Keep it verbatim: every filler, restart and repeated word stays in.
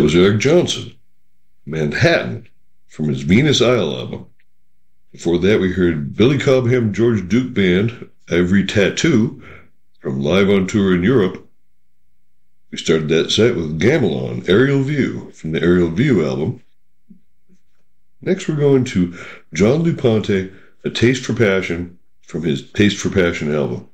was Eric Johnson, Manhattan, from his Venus Isle album. Before that, we heard Billy Cobham George Duke Band, Ivory Tattoo, from Live on Tour in Europe. We started that set with Gamelan, Aerial View, from the Aerial View album. Next, we're going to John Luponte, A Taste for Passion, from his Taste for Passion album.